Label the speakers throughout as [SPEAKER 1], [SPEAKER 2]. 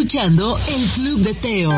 [SPEAKER 1] escuchando el Club de Teo.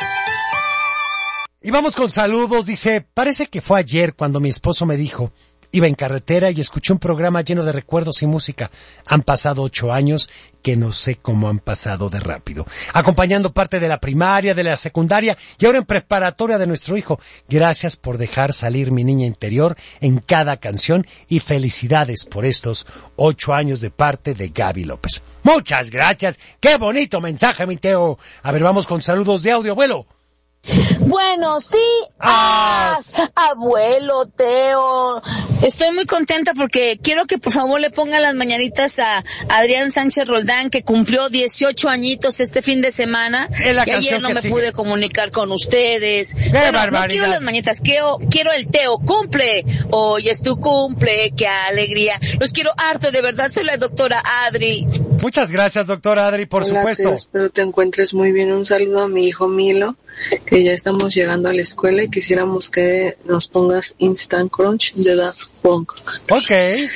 [SPEAKER 2] Y vamos con saludos. Dice, parece que fue ayer cuando mi esposo me dijo, iba en carretera y escuché un programa lleno de recuerdos y música. Han pasado 8 años que no sé cómo han pasado de rápido. Acompañando parte de la primaria, de la secundaria y ahora en preparatoria de nuestro hijo. Gracias por dejar salir mi niña interior en cada canción y felicidades por estos 8 años de parte de Gaby López. Muchas gracias. ¡Qué bonito mensaje, mi Teo! A ver, vamos con saludos de audio, abuelo.
[SPEAKER 3] Buenos días, abuelo Teo. Estoy muy contenta porque quiero que por favor le pongan las mañanitas a Adrián Sánchez Roldán, que cumplió 18 añitos este fin de semana. Y ayer no me pude comunicar con ustedes. No quiero las mañanitas, quiero el Teo. Cumple, hoy es tu cumple, qué alegría. Los quiero harto, de verdad, soy la doctora Adri.
[SPEAKER 2] Muchas gracias, doctora Adri, por supuesto.
[SPEAKER 4] Teo, espero te encuentres muy bien. Un saludo a mi hijo Milo, que ya estamos llegando a la escuela y quisiéramos que nos pongas Instant Crunch de Daft Punk.
[SPEAKER 2] Ok.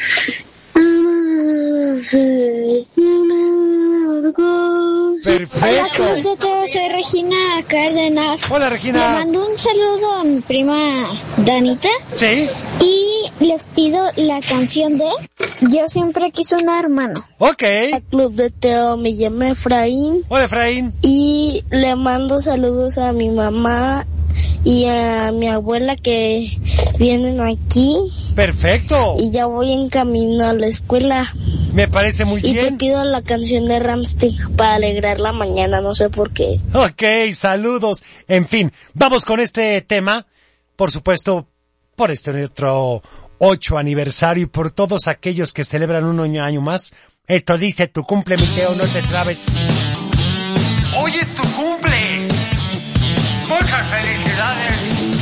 [SPEAKER 2] Perfecto.
[SPEAKER 5] Hola, de todo, soy Regina Cárdenas.
[SPEAKER 2] Hola, Regina.
[SPEAKER 5] Le mando un saludo a mi prima Danita.
[SPEAKER 2] Sí.
[SPEAKER 5] Y les pido la canción de Yo siempre quise un hermano.
[SPEAKER 2] Ok.
[SPEAKER 6] Al Club de Teo, me llamo Efraín.
[SPEAKER 2] Hola, Efraín.
[SPEAKER 6] Y le mando saludos a mi mamá y a mi abuela que vienen aquí.
[SPEAKER 2] Perfecto.
[SPEAKER 6] Y ya voy en camino a la escuela.
[SPEAKER 2] Me parece muy bien.
[SPEAKER 6] Y te pido la canción de Rammstein para alegrar la mañana, no sé por qué.
[SPEAKER 2] Ok, saludos. En fin, vamos con este tema, por supuesto, por este nuestro 8 aniversario y por todos aquellos que celebran un año más. Esto dice tu cumple, mi Teo, no te trabes.
[SPEAKER 7] Hoy es tu cumple. Muchas felicidades.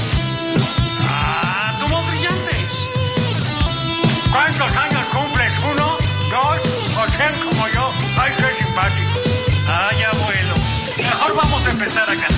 [SPEAKER 7] ¡Átomos brillantes! ¿Cuántos años cumples? 1, 2 o 100 como yo? ¡Ay, qué simpático! ¡Ay, abuelo! Mejor vamos a empezar a cantar.